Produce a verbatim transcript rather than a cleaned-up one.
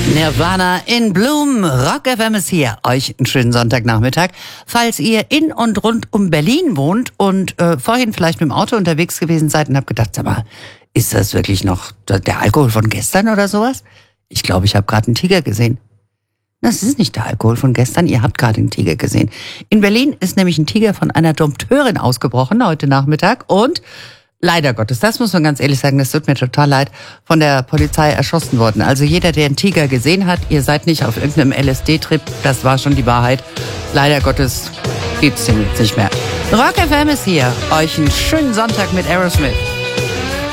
Nirvana in Bloom. Rock F M ist hier. Euch einen schönen Sonntagnachmittag. Falls ihr in und rund um Berlin wohnt und äh, vorhin vielleicht mit dem Auto unterwegs gewesen seid und habt gedacht, sag mal, ist das wirklich noch der Alkohol von gestern oder sowas? Ich glaube, ich habe gerade einen Tiger gesehen. Das ist nicht der Alkohol von gestern, ihr habt gerade einen Tiger gesehen. In Berlin ist nämlich ein Tiger von einer Dompteurin ausgebrochen heute Nachmittag und leider Gottes, das muss man ganz ehrlich sagen, das tut mir total leid, von der Polizei erschossen worden. Also jeder, der einen Tiger gesehen hat, ihr seid nicht auf irgendeinem L S D-Trip, das war schon die Wahrheit. Leider Gottes gibt's den jetzt nicht mehr. Rock F M ist hier, euch einen schönen Sonntag mit Aerosmith.